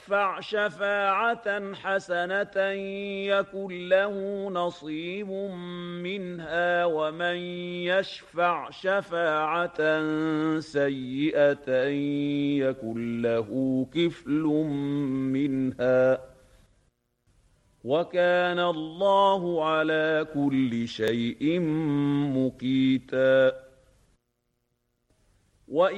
يشفع شفاعة حسنة يكن له نصيب منها ومن يشفع شفاعة سيئة يكن له كفل منها وكان الله على كل شيء مقيتا.